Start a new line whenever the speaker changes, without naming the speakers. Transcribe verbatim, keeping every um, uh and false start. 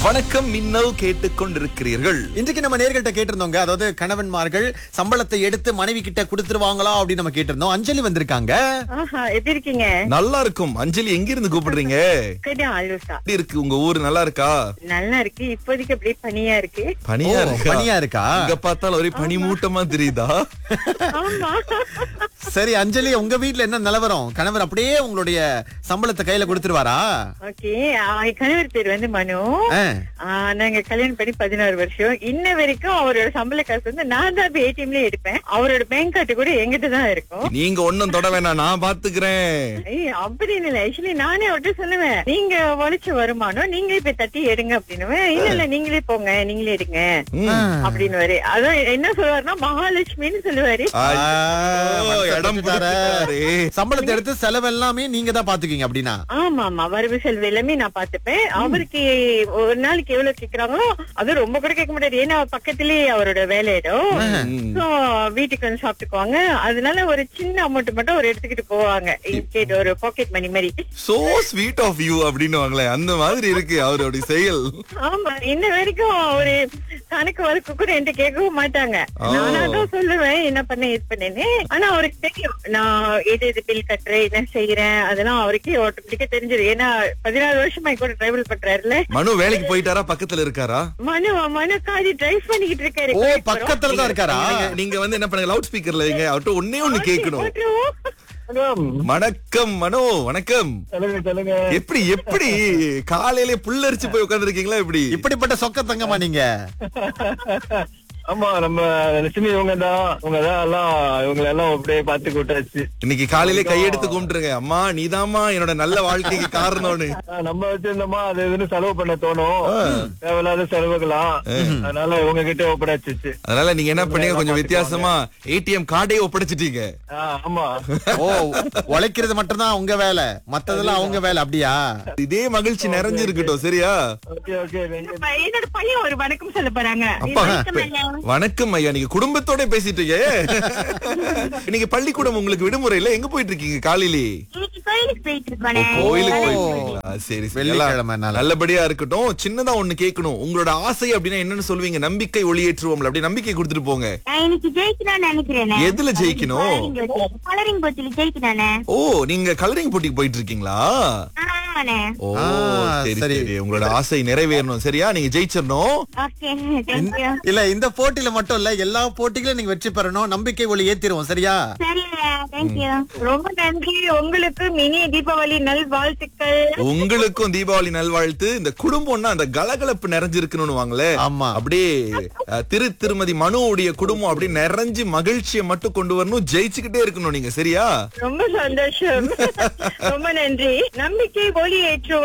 வணக்கம் மின்னல் கேட்டுக்கொண்டிருக்கிறீர்கள்.
இன்றைக்கு நம்ம நேர்கிட்ட கேட்டிருந்தோங்க, அதாவது கணவன்மார்கள் சம்பளத்தை எடுத்து மனைவி கிட்ட கொடுத்துருவாங்களா அப்படின்னு நம்ம கேட்டிருந்தோம். அஞ்சலி வந்திருக்காங்க.
ஆஹா, எப்படி இருக்கீங்க?
நல்லா இருக்கும். அஞ்சலி எங்க இருந்து கூப்பிடுறீங்க?
சரியா, ஆலோசா.
எப்படி இருக்கு உங்க ஊரு? நல்லா இருக்கா?
நல்லா இருக்கு. இப்போதைக்கு அப்படியே பனியா இருக்கு.
பனியா
ஓ,
இருக்கா?
பனியா இருக்கா?
இங்க பார்த்தாலும் ஒரே பனி மூட்டமா தெரியுதா?
ஆமா.
சரி அஞ்சலி, உங்க வீட்ல என்ன நிலவரம்? கணவர் அப்படியே உங்களுடைய சம்பளத்தை கையில கொடுத்துருவாரா?
ஓகே, கணவர் பேர் வந்து மனு.
ஆ.
ஆ, நாங்க கல்யாணம் பண்ணி பதினாறு வருஷம். இன்ன வரைக்கும் அவரோட சம்பள காசு வந்து நான் தான் ஏடிஎம்ல எடுப்பேன். அவரோட பேங்க் கார்டு கூட எங்கிட்ட தான் இருக்கும்.
நீங்க ஒண்ணும் தொட வேணாம், நான் பாத்துக்கிறேன்.
ஏய், அப்படின்னு இல்ல. ஆக்சுவலி நானே அவர்கிட்ட சொல்லுவேன், நீங்க உழைச்ச வருமானம் நீங்களே போய் தட்டி எடுங்க அப்படின்னு. இல்ல இல்ல, நீங்களே போங்க, நீங்களே எடுங்க அப்படின்னு. அதான் என்ன சொல்லுவாருன்னா, மகாலட்சுமின்னு சொல்லுவாரு.
ஐயோ, இடம் பிடிச்சிட்டாரே.
சம்பளத்தை எடுத்து செலவு எல்லாமே நீங்க தான் பாத்துக்கீங்க அப்படின்னா?
ஆமா ஆமா, வரவு செலவு எல்லாமே நான் பாத்துப்பேன். அவருக்கு ஒரு நாளைக்கு எவ்வளவு கேக்குறாங்களோ அது ரொம்ப கூட கேட்க முடியாது. ஏன்னா பக்கத்திலேயே அவரோட வேலை இடம். சோ வீட்டுக்கு வந்து சாப்பிட்டுக்குவாங்க. அதனால ஒரு சின்ன அமௌண்ட் மட்டும் ஒரு எடுத்துக்கிட்டு போவாங்க. இன்கேட் ஒரு பாக்கெட் மணி மாதிரி.
சோ ஸ்வீட் ஆஃப் யூ அப்படின்னுவாங்களே, அந்த மாதிரி இருக்கு அவருடைய செயல்.
ஆமா, இன்ன வரைக்கும் ஒரு கணக்கு வழக்கு கூட என்கிட்ட கேட்கவும் மாட்டாங்க. நானா தான் சொல்லுவேன் என்ன பண்ண இது பண்ணேன்னு. ஆனா அவருக்கு தெரியும் நான் எது எது பில் கட்டுறேன், என்ன செய்யறேன், அதெல்லாம் அவருக்கே ஆட்டோமேட்டிக்கா தெரிஞ்சது. ஏன்னா பதினாறு வருஷமா கூட டிராவல் பண்றாருல.
மனு வேலைக்கு போயிட்டாரா? பக்கத்துல இருக்காரா?
மனு மனு காதி டிரைவ் பண்ணிக்கிட்டு இருக்காரு.
ஓ, பக்கத்துல தான் இருக்காரா?
நீங்க- நீங்க வந்து என்ன பண்ணுங்க, லவுட் ஸ்பீக்கர்ல வைங்க. அவர்ட்ட ஒன்னே ஒண்ணு கேட்கணும். வணக்கம் மனோ. வணக்கம்.
சொல்லுங்க சொல்லுங்க.
எப்படி எப்படி காலையில புல்லரிச்சு போய் உட்கார்ந்து இருக்கீங்களா? எப்படி
இப்படிப்பட்ட சொக்க தங்கமா நீங்க?
ஆமா, நம்ம லட்சுமி இவங்க தான் இவங்க தான் எல்லாம் இவங்களை எல்லாம் அப்படியே பார்த்து கூட்டாச்சு.
இன்னைக்கு காலையில கையெடுத்து கும்பிட்டுருங்க. அம்மா நீதாம்மா என்னோட நல்ல வாழ்க்கைக்கு காரணம்னு.
ஆஹ், நம்ம வச்சிருந்தோமா அது இதுன்னு செலவு பண்ண தோணும், தேவையில்லாத செலவுகளா. அதனால இவங்க கிட்ட ஒப்படைச்சிச்சு.
அதனால நீங்க என்ன பண்ணீங்க, கொஞ்சம் வித்தியாசமா ஏடிஎம் கார்டே ஒப்படைச்சிட்டீங்க.
ஆஹ், ஆமா.
ஓ, உழைக்கிறது மட்டும்தான் உங்க வேலை, மத்ததெல்லாம் அவங்க வேலை அப்படியா?
இதே மகிழ்ச்சி நிறைஞ்சிருக்கட்டும், சரியா?
Okay okay.
என்னோட பையன் ஒரு வணக்கம் சொல்ல போறாங்க.
அப்பா வணக்கம் ஐயா. நீங்க குடும்பத்தோட பேசிட்டீங்க. நீங்க பள்ளிக்கூடம் உங்களுக்கு விடுமுறை இல்ல, எங்க போயிட்டு இருக்கீங்க காலையிலே?
கோயிலுக்கு போயிட்டு
ஓ, கோயிலுக்கு போயிட்டு இருக்கீங்களா? சரி சரி, எல்லாம்
வெள்ளிக்கிழமைனால.
நல்லபடியா இருக்கட்டும். சின்னதா ஒண்ணு கேட்கணும், உங்களோட ஆசை அப்படின்னா என்னன்னு சொல்லுவீங்க? நம்பிக்கை ஒளியேற்றுவோம்ல, அப்படி நம்பிக்கை கொடுத்துட்டு போங்க.
இன்னைக்கு ஜெயிக்கணும்னு நினைக்கிறேன்.
எதுல ஜெயிக்கணும்?
கலரிங் போட்டியில ஜெயிக்கணும்.
ஓ, நீங்க கலரிங் போட்டிக்கு போயிட்டு இருக்கீங்களா? ஓ
ஆ,
சரி
சரி.
சரி, உங்களோட ஆசை நிறைவேறணும், சரியா? நீங்க ஜெயிச்சிடணும்.
Okay, thank you.
இல்ல, இந்த போட்டியில மட்டும் இல்ல, எல்லா போட்டிகளும் நீங்க வெற்றி பெறணும். நம்பிக்கை ஒளி ஏத்திருவோம், சரியா?
சரி, தேங்க்யூ.
ரொம்ப நன்றி. உங்களுக்கு மினி தீபாவளி நல் வாழ்த்துக்கள்.
உங்களுக்கும் தீபாவளி நல்வாழ்த்து. இந்த குடும்பம்னா அந்த கலகலப்பு நிறைஞ்சிருக்கணும்னு வாங்களே.
ஆமா.
அப்படியே அஹ், திரு திருமதி மனுவுடைய குடும்பம் அப்படியே நிறைஞ்சு மகிழ்ச்சியை மட்டும் கொண்டு வரணும், ஜெயிச்சுக்கிட்டே இருக்கணும் நீங்க, சரியா?
ரொம்ப சந்தோஷம். ரொம்ப நன்றி. நம்பிக்கை ஒளி ஏற்றுவோம்.